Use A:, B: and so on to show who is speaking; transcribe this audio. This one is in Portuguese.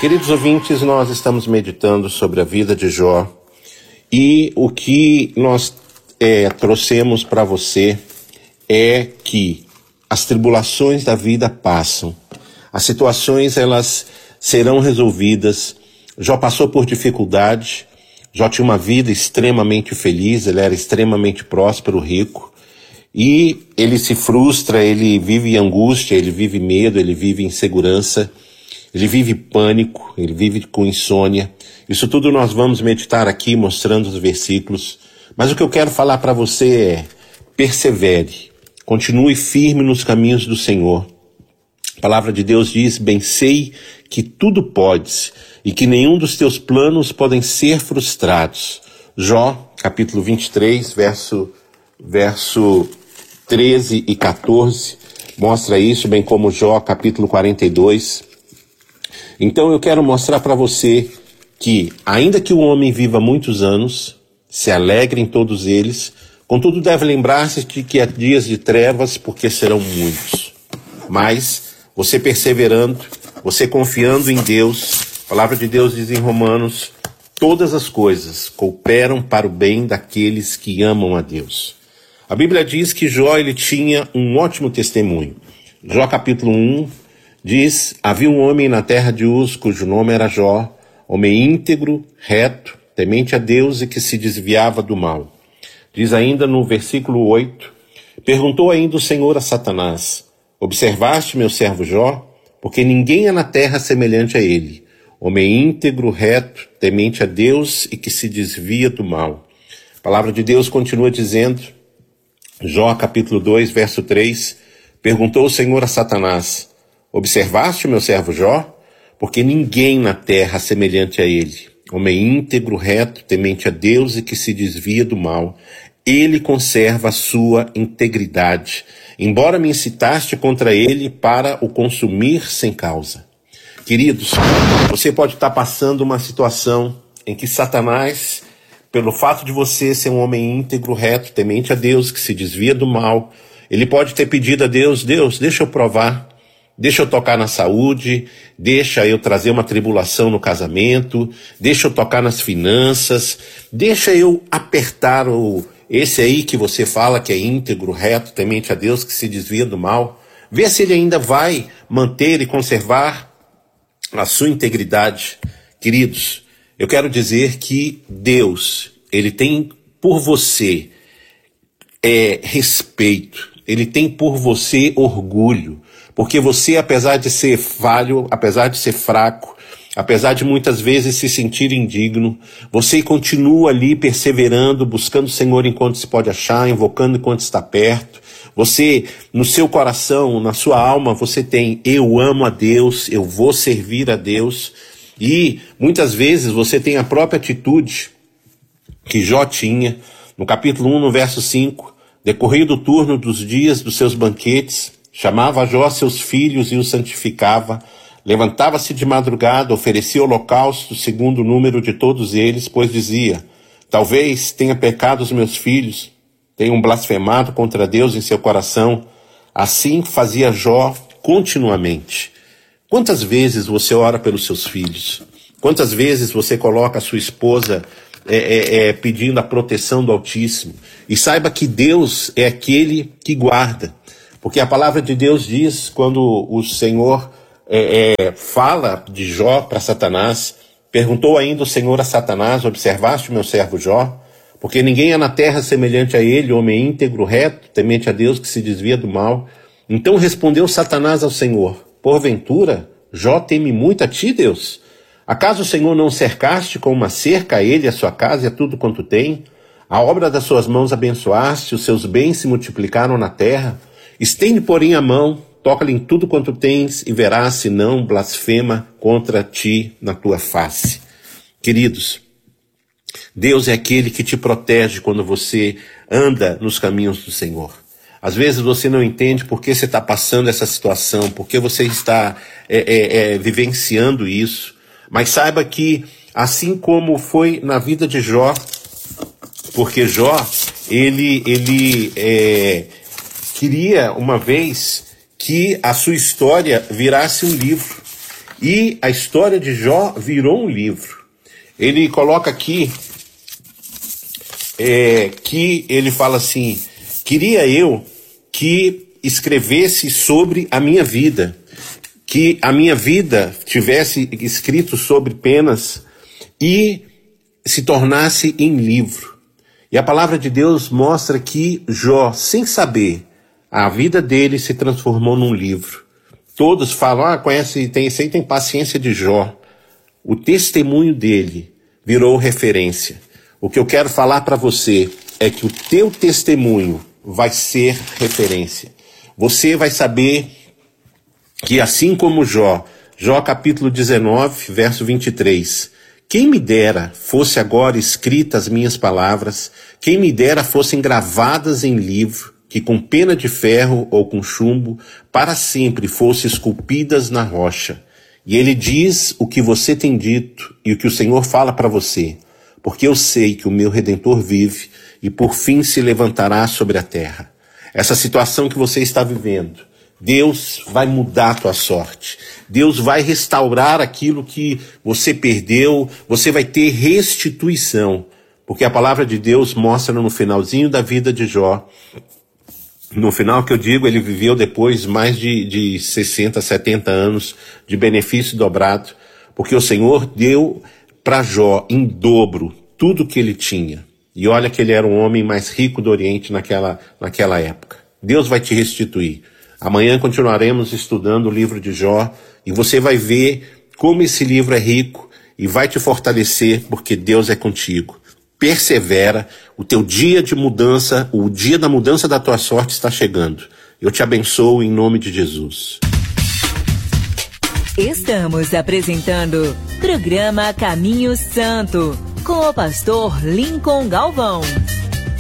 A: Queridos ouvintes, nós estamos meditando sobre a vida de Jó e o que nós trouxemos para você é que as tribulações da vida passam, as situações elas serão resolvidas. Jó passou por dificuldade, Jó tinha uma vida extremamente feliz, ele era extremamente próspero, rico, e ele se frustra, ele vive angústia, ele vive medo, ele vive insegurança, ele vive pânico, ele vive com insônia. Isso tudo nós vamos meditar aqui, mostrando os versículos. Mas o que eu quero falar para você é: persevere, continue firme nos caminhos do Senhor. A palavra de Deus diz: bem sei que tudo podes e que nenhum dos teus planos podem ser frustrados. Jó, capítulo 23, verso 13 e 14, mostra isso, bem como Jó, capítulo 42. Então eu quero mostrar para você que, ainda que o homem viva muitos anos, se alegre em todos eles, contudo deve lembrar-se de que há dias de trevas, porque serão muitos. Mas você perseverando, você confiando em Deus, a palavra de Deus diz em Romanos: todas as coisas cooperam para o bem daqueles que amam a Deus. A Bíblia diz que Jó ele tinha um ótimo testemunho. Jó capítulo 1 diz: havia um homem na terra de Uz, cujo nome era Jó, homem íntegro, reto, temente a Deus e que se desviava do mal. Diz ainda no versículo 8, perguntou ainda o Senhor a Satanás: observaste meu servo Jó? Porque ninguém é na terra semelhante a ele, homem íntegro, reto, temente a Deus e que se desvia do mal. A palavra de Deus continua dizendo, Jó capítulo 2, verso 3, perguntou o Senhor a Satanás: observaste meu servo Jó? Porque ninguém na terra semelhante a ele, homem íntegro, reto, temente a Deus e que se desvia do mal. Ele conserva a sua integridade, embora me incitaste contra ele para o consumir sem causa. Queridos, você pode estar passando uma situação em que Satanás, pelo fato de você ser um homem íntegro, reto, temente a Deus, que se desvia do mal, ele pode ter pedido a Deus: Deus, deixa eu provar, deixa eu tocar na saúde, deixa eu trazer uma tribulação no casamento, deixa eu tocar nas finanças, deixa eu apertar esse aí que você fala que é íntegro, reto, temente a Deus, que se desvia do mal. Vê se ele ainda vai manter e conservar a sua integridade. Queridos, eu quero dizer que Deus, ele tem por você respeito, ele tem por você orgulho, porque você, apesar de ser falho, apesar de ser fraco, apesar de muitas vezes se sentir indigno, você continua ali perseverando, buscando o Senhor enquanto se pode achar, invocando enquanto está perto. Você, no seu coração, na sua alma, você tem: eu amo a Deus, eu vou servir a Deus. E muitas vezes você tem a própria atitude que Jó tinha. No capítulo 1, no verso 5, decorrido o turno dos dias dos seus banquetes, chamava Jó seus filhos e os santificava, levantava-se de madrugada, oferecia holocausto segundo o número de todos eles, pois dizia: talvez tenha pecado os meus filhos, tenham blasfemado contra Deus em seu coração. Assim fazia Jó continuamente. Quantas vezes você ora pelos seus filhos? Quantas vezes você coloca a sua esposa pedindo a proteção do Altíssimo? E saiba que Deus é aquele que guarda. Porque a palavra de Deus diz, quando o Senhor fala de Jó para Satanás, perguntou ainda o Senhor a Satanás: observaste o meu servo Jó? Porque ninguém é na terra semelhante a ele, homem íntegro, reto, temente a Deus, que se desvia do mal. Então respondeu Satanás ao Senhor: porventura, Jó teme muito a ti, Deus? Acaso o Senhor não cercaste com uma cerca a ele, a sua casa e a tudo quanto tem? A obra das suas mãos abençoaste, os seus bens se multiplicaram na terra. Estende, porém, a mão, toca-lhe em tudo quanto tens, e verás se não blasfema contra ti na tua face. Queridos, Deus é aquele que te protege quando você anda nos caminhos do Senhor. Às vezes você não entende por que você está passando essa situação, por que você está vivenciando isso. Mas saiba que, assim como foi na vida de Jó, porque Jó, ele queria uma vez que a sua história virasse um livro. E a história de Jó virou um livro. Ele coloca aqui que ele fala assim: queria eu que escrevesse sobre a minha vida, que a minha vida tivesse escrito sobre penas e se tornasse em livro. E a palavra de Deus mostra que Jó, sem saber, a vida dele se transformou num livro. Todos falam, conhece, tem paciência de Jó. O testemunho dele virou referência. O que eu quero falar para você é que o teu testemunho vai ser referência. Você vai saber que assim como Jó capítulo 19, verso 23, quem me dera fosse agora escritas as minhas palavras, quem me dera fossem gravadas em livro, que com pena de ferro ou com chumbo, para sempre fossem esculpidas na rocha. E ele diz o que você tem dito e o que o Senhor fala para você, porque eu sei que o meu Redentor vive e por fim se levantará sobre a terra. Essa situação que você está vivendo, Deus vai mudar a tua sorte. Deus vai restaurar aquilo que você perdeu. Você vai ter restituição. Porque a palavra de Deus mostra no finalzinho da vida de Jó. No final que eu digo, ele viveu depois mais de 60, 70 anos de benefício dobrado. Porque o Senhor deu para Jó em dobro tudo que ele tinha. E olha que ele era o homem mais rico do Oriente naquela época. Deus vai te restituir. Amanhã continuaremos estudando o livro de Jó e você vai ver como esse livro é rico e vai te fortalecer porque Deus é contigo. Persevera, o teu dia de mudança, o dia da mudança da tua sorte está chegando. Eu te abençoo em nome de Jesus.
B: Estamos apresentando programa Caminho Santo com o pastor Lincoln Galvão.